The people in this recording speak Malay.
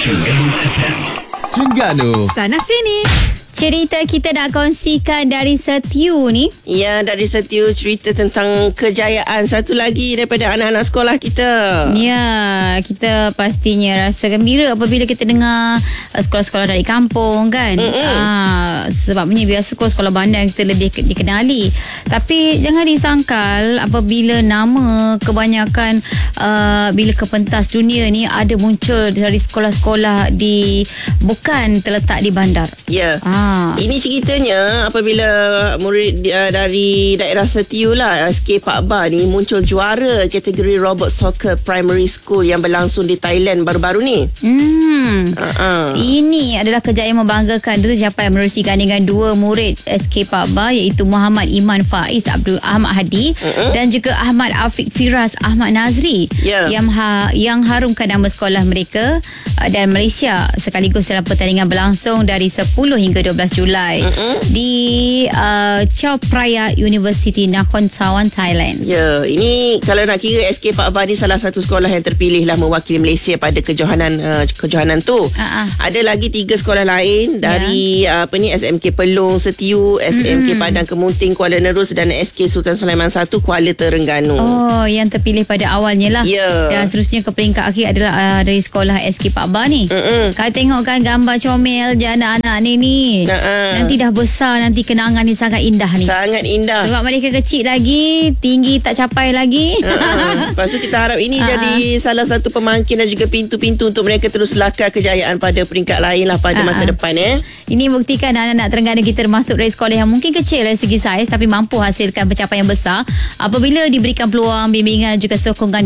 Terengganu. Sana sini. Cerita kita nak kongsikan dari Setiu ni. Ya, dari Setiu cerita tentang kejayaan satu lagi daripada anak-anak sekolah kita. Ya, kita pastinya rasa gembira apabila kita dengar sekolah-sekolah dari kampung kan. Sebabnya biasa sekolah bandar kita lebih dikenali. Tapi jangan disangkal apabila nama kebanyakan bila ke pentas dunia ni ada muncul dari sekolah-sekolah di bukan terletak di bandar. Ya. Ini ceritanya apabila murid dari daerah Setiu lah, SK Pak Ba ni muncul juara kategori robot soccer primary school yang berlangsung di Thailand baru-baru ni. Ini adalah kejayaan membanggakan. Itu capai menerusi gandingan dua murid SK Pak Ba, iaitu Muhammad Iman Faiz Abdul Ahmad Hadi dan juga Ahmad Afiq Firas Ahmad Nazri yang harumkan nama sekolah mereka dan Malaysia sekaligus dalam pertandingan berlangsung dari 10 hingga 12 Julai di Chao Phraya University, Nakhon Sawan, Thailand. Ya, ini kalau nak kira SK Pak Ba ni salah satu sekolah yang terpilih lah mewakili Malaysia pada kejohanan tu. Ada lagi 3 sekolah lain dari SMK Pelong Setiu, SMK Padang Kemunting Kuala Nerus dan SK Sultan Sulaiman 1 Kuala Terengganu. Oh, yang terpilih pada awalnya lah. Dan seterusnya ke peringkat akhir adalah dari sekolah SK Pak Ba ni. Kalau tengok kan gambar comel je anak-anak ni. Nanti dah besar, nanti kenangan ni sangat indah ni. Sangat indah. Sebab mereka kecil lagi, tinggi tak capai lagi. Lepas tu kita harap ini jadi salah satu pemangkin dan juga pintu-pintu untuk mereka terus lakar kejayaan pada peringkat lain lah pada masa depan. Ini buktikan anak-anak Terengganu kita termasuk dari sekolah yang mungkin kecil dari segi saiz tapi mampu hasilkan pencapaian besar apabila diberikan peluang, bimbingan dan juga sokongan